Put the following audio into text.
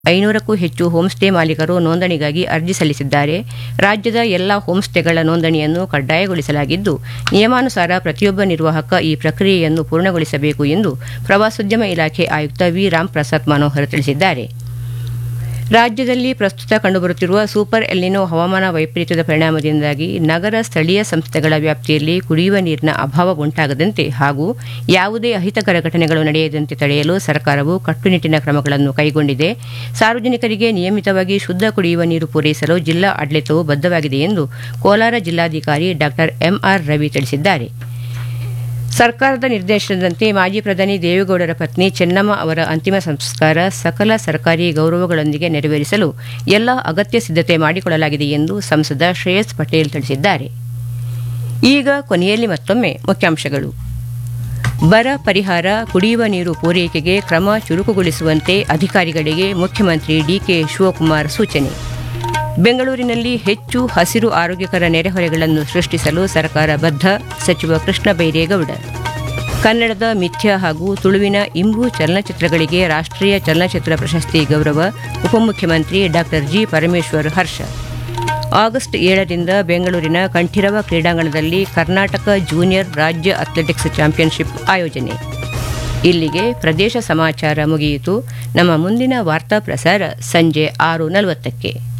500ಕ್ಕೂ ಹೆಚ್ಚು ಹೋಂಸ್ಟೇ ಮಾಲೀಕರು ನೋಂದಣಿಗಾಗಿ ಅರ್ಜಿ ಸಲ್ಲಿಸಿದ್ದಾರೆ. ರಾಜ್ಯದ ಎಲ್ಲ ಹೋಂಸ್ಟೇಗಳ ನೋಂದಣಿಯನ್ನು ಕಡ್ಡಾಯಗೊಳಿಸಲಾಗಿದ್ದು, ನಿಯಮಾನುಸಾರ ಪ್ರತಿಯೊಬ್ಬ ನಿರ್ವಾಹಕ ಈ ಪ್ರಕ್ರಿಯೆಯನ್ನು ಪೂರ್ಣಗೊಳಿಸಬೇಕು ಎಂದು ಪ್ರವಾಸೋದ್ಯಮ ಇಲಾಖೆ ಆಯುಕ್ತ ವಿ. ರಾಮ್ ಪ್ರಸಾದ್ ಮನೋಹರ್ ತಿಳಿಸಿದ್ದಾರೆ. ರಾಜ್ಯದಲ್ಲಿ ಪ್ರಸ್ತುತ ಕಂಡುಬರುತ್ತಿರುವ ಸೂಪರ್ ಎಲ್ನಿನೋ ಹವಾಮಾನ ವೈಪರೀತ್ಯದ ಪರಿಣಾಮದಿಂದಾಗಿ ನಗರ ಸ್ಥಳೀಯ ಸಂಸ್ಥೆಗಳ ವ್ಯಾಪ್ತಿಯಲ್ಲಿ ಕುಡಿಯುವ ನೀರಿನ ಅಭಾವ ಉಂಟಾಗದಂತೆ ಹಾಗೂ ಯಾವುದೇ ಅಹಿತಕರ ಘಟನೆಗಳು ನಡೆಯದಂತೆ ತಡೆಯಲು ಸರ್ಕಾರವು ಕಟ್ಟುನಿಟ್ಟಿನ ಕ್ರಮಗಳನ್ನು ಕೈಗೊಂಡಿದೆ. ಸಾರ್ವಜನಿಕರಿಗೆ ನಿಯಮಿತವಾಗಿ ಶುದ್ಧ ಕುಡಿಯುವ ನೀರು ಪೂರೈಸಲು ಜಿಲ್ಲಾ ಆಡಳಿತವು ಬದ್ಧವಾಗಿದೆ ಎಂದು ಕೋಲಾರ ಜಿಲ್ಲಾಧಿಕಾರಿ ಡಾ ಎಂಆರ್ ರವಿ ತಿಳಿಸಿದ್ದಾರೆ. ಸರ್ಕಾರದ ನಿರ್ದೇಶನದಂತೆ ಮಾಜಿ ಪ್ರಧಾನಿ ದೇವೇಗೌಡರ ಪತ್ನಿ ಚೆನ್ನಮ್ಮ ಅವರ ಅಂತಿಮ ಸಂಸ್ಕಾರ ಸಕಲ ಸರ್ಕಾರಿ ಗೌರವಗಳೊಂದಿಗೆ ನೆರವೇರಿಸಲು ಎಲ್ಲ ಅಗತ್ಯ ಸಿದ್ಧತೆ ಮಾಡಿಕೊಳ್ಳಲಾಗಿದೆ ಎಂದು ಸಂಸದ ಶ್ರೇಯಸ್ ಪಟೇಲ್ ತಿಳಿಸಿದ್ದಾರೆ. ಈಗ ಕೊನೆಯಲ್ಲಿ ಮತ್ತೊಮ್ಮೆ ಮುಖ್ಯಾಂಶಗಳು. ಬರ ಪರಿಹಾರ, ಕುಡಿಯುವ ನೀರು ಪೂರೈಕೆಗೆ ಕ್ರಮ ಚುರುಕುಗೊಳಿಸುವಂತೆ ಅಧಿಕಾರಿಗಳಿಗೆ ಮುಖ್ಯಮಂತ್ರಿ ಡಿಕೆ ಶಿವಕುಮಾರ್ ಸೂಚನೆ. ಬೆಂಗಳೂರಿನಲ್ಲಿ ಹೆಚ್ಚು ಹಸಿರು ಆರೋಗ್ಯಕರ ನೆರೆಹೊರೆಗಳನ್ನು ಸೃಷ್ಟಿಸಲು ಸರ್ಕಾರ ಬದ್ಧ, ಸಚಿವ ಕೃಷ್ಣ ಬೈರೇಗೌಡ. ಕನ್ನಡದ ಮಿಥ್ಯ ಹಾಗೂ ತುಳುವಿನ ಇಂಬು ಚಲನಚಿತ್ರಗಳಿಗೆ ರಾಷ್ಟ್ರೀಯ ಚಲನಚಿತ್ರ ಪ್ರಶಸ್ತಿ ಗೌರವ, ಉಪಮುಖ್ಯಮಂತ್ರಿ ಡಾ ಜಿ. ಪರಮೇಶ್ವರ್ ಹರ್ಷ. ಆಗಸ್ಟ್ 7ರಿಂದ ಬೆಂಗಳೂರಿನ ಕಂಠೀರವ ಕ್ರೀಡಾಂಗಣದಲ್ಲಿ ಕರ್ನಾಟಕ ಜೂನಿಯರ್ ರಾಜ್ಯ ಅಥ್ಲೆಟಿಕ್ಸ್ ಚಾಂಪಿಯನ್ಶಿಪ್ ಆಯೋಜನೆ. ಇಲ್ಲಿಗೆ ಪ್ರದೇಶ ಸಮಾಚಾರ ಮುಗಿಯಿತು. ನಮ್ಮ ಮುಂದಿನ ವಾರ್ತಾ ಪ್ರಸಾರ ಸಂಜೆ 6:40ಕ್ಕೆ.